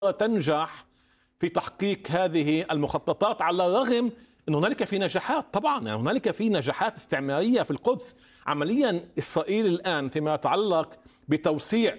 تنجح في تحقيق هذه المخططات، على الرغم أن هنالك في نجاحات. طبعا يعني هنالك في نجاحات استعمارية في القدس. عمليا إسرائيل الآن فيما يتعلق بتوسيع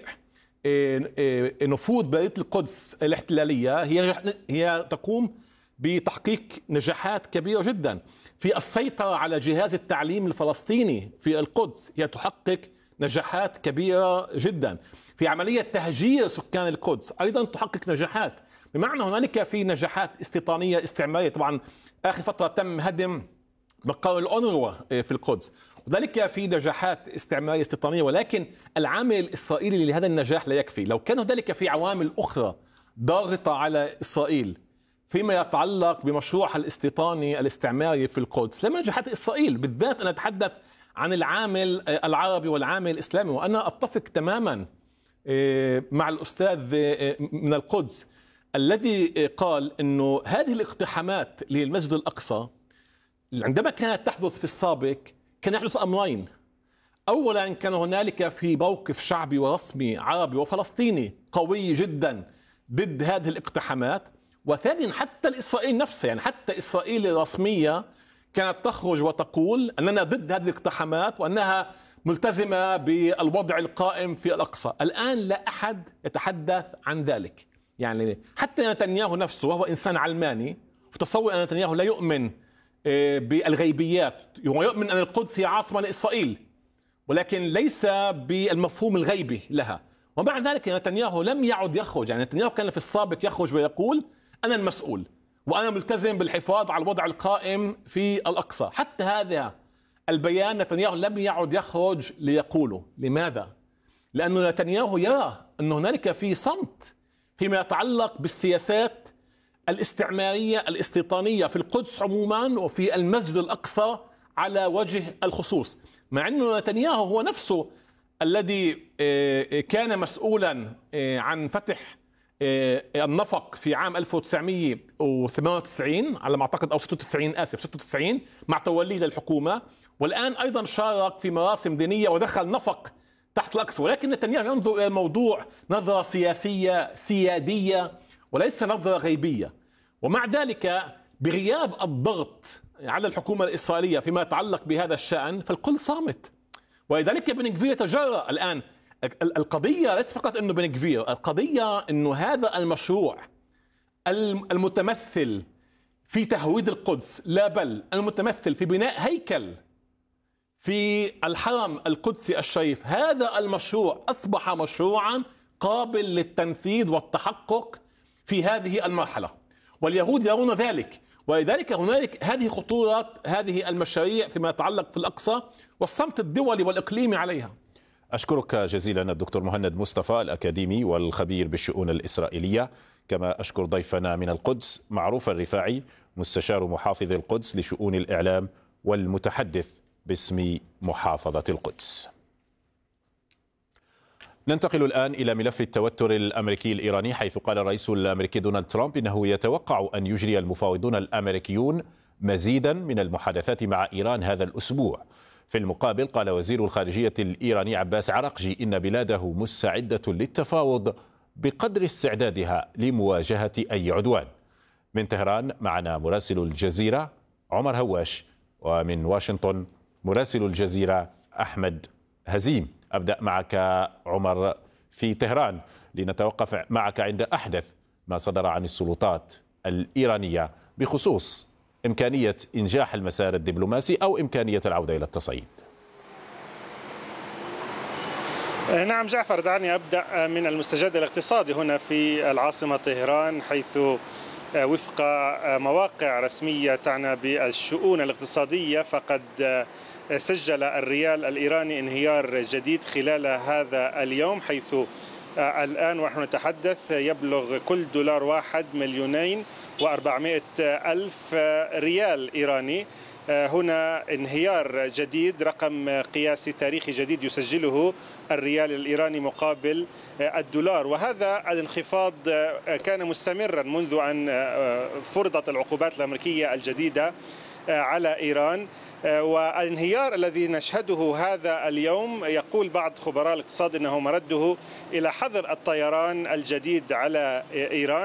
نفوذ برية القدس الاحتلالية هي تقوم بتحقيق نجاحات كبيرة جدا في السيطرة على جهاز التعليم الفلسطيني في القدس. هي تحقق نجاحات كبيرة جدا في عملية تهجير سكان القدس، أيضا تحقق نجاحات. بمعنى هنالك في نجاحات استيطانية استعمارية. طبعا آخر فترة تم هدم مقر الأونروا في القدس، وذلك في نجاحات استعمارية استيطانية. ولكن العامل الإسرائيلي لهذا النجاح لا يكفي. لو كان ذلك في عوامل أخرى ضاغطة على إسرائيل فيما يتعلق بمشروعها الاستيطاني الاستعماري في القدس لما نجحت إسرائيل. بالذات أنا أتحدث عن العامل العربي والعامل الإسلامي. وأنا أتفق تماما مع الأستاذ من القدس الذي قال أنه هذه الاقتحامات للمسجد الأقصى عندما كانت تحدث في السابق كان يحدث أمرين. أولا كان هنالك في موقف شعبي ورسمي عربي وفلسطيني قوي جدا ضد هذه الاقتحامات. وثانيا حتى الإسرائيل نفسها، يعني حتى إسرائيل الرسمية كانت تخرج وتقول أننا ضد هذه الاقتحامات وأنها ملتزمة بالوضع القائم في الأقصى. الآن لا أحد يتحدث عن ذلك. يعني حتى نتنياهو نفسه وهو إنسان علماني، وتصور أن نتنياهو لا يؤمن بالغيبيات، يؤمن أن القدس هي عاصمة لإسرائيل ولكن ليس بالمفهوم الغيبي لها. ومع ذلك نتنياهو لم يعد يخرج. يعني نتنياهو كان في السابق يخرج ويقول أنا المسؤول وأنا ملتزم بالحفاظ على الوضع القائم في الأقصى. حتى هذا البيان نتنياهو لم يعد يخرج ليقوله. لماذا؟ لأن نتنياهو يرى أن هنالك في صمت فيما يتعلق بالسياسات الاستعمارية الاستيطانية في القدس عموما وفي المسجد الأقصى على وجه الخصوص، مع أن نتنياهو هو نفسه الذي كان مسؤولا عن فتح النفق في عام 1998 على ما أعتقد، أو 96 مع توليه للحكومة، والآن أيضا شارك في مراسم دينية ودخل نفق تحت الأقصى. ولكن نتنياهو ينظر إلى الموضوع نظرة سياسية سيادية وليس نظرة غيبية. ومع ذلك بغياب الضغط على الحكومة الإسرائيلية فيما يتعلق بهذا الشأن فالكل صامت. ولذلك بن غفير يتجرأ الآن. القضية ليس فقط أنه بن غفير، القضية أنه هذا المشروع المتمثل في تهويد القدس، لا بل المتمثل في بناء هيكل في الحرم القدسي الشريف، هذا المشروع أصبح مشروعا قابل للتنفيذ والتحقق في هذه المرحلة، واليهود يرون ذلك. ولذلك هنالك هذه خطورة هذه المشاريع فيما يتعلق في الأقصى والصمت الدولي والإقليمي عليها. أشكرك جزيلا الدكتور مهند مصطفى الأكاديمي والخبير بالشؤون الإسرائيلية، كما أشكر ضيفنا من القدس معروف الرفاعي مستشار محافظ القدس لشؤون الإعلام والمتحدث باسم محافظة القدس. ننتقل الآن إلى ملف التوتر الأمريكي الإيراني، حيث قال الرئيس الأمريكي دونالد ترامب إنه يتوقع أن يجري المفاوضون الأمريكيون مزيدا من المحادثات مع إيران هذا الأسبوع. في المقابل قال وزير الخارجية الإيراني عباس عراقجي إن بلاده مستعدة للتفاوض بقدر استعدادها لمواجهة أي عدوان. من طهران معنا مراسل الجزيرة عمر هواش، ومن واشنطن مراسل الجزيرة أحمد هزيم. أبدأ معك عمر في طهران لنتوقف معك عند أحدث ما صدر عن السلطات الإيرانية بخصوص إمكانية إنجاح المسار الدبلوماسي أو إمكانية العودة إلى التصعيد. نعم جعفر، دعني أبدأ من المستجد الاقتصادي هنا في العاصمة طهران، حيث وفق مواقع رسمية تعنى بالشؤون الاقتصادية فقد سجل الريال الإيراني انهيار جديد خلال هذا اليوم، حيث الآن ونحن نتحدث يبلغ كل دولار واحد 2,400,000 ريال إيراني. هنا انهيار جديد، رقم قياسي تاريخي جديد يسجله الريال الإيراني مقابل الدولار. وهذا الانخفاض كان مستمرا منذ أن فرضت العقوبات الأمريكية الجديدة على إيران. والانهيار الذي نشهده هذا اليوم يقول بعض خبراء الاقتصاد أنه مرده إلى حظر الطيران الجديد على إيران.